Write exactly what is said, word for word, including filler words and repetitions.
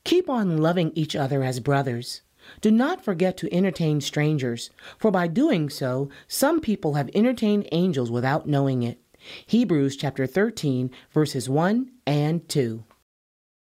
Keep on loving each other as brothers. Do not forget to entertain strangers, for by doing so, some people have entertained angels without knowing it. Hebrews chapter thirteen, verses one and two.